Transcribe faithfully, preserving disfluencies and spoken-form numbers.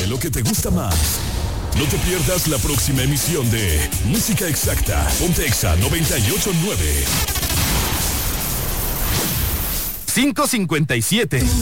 de lo que te gusta más. No te pierdas la próxima emisión de Música Exacta. Ponte Exa noventa y ocho punto nueve. cinco cincuenta y siete.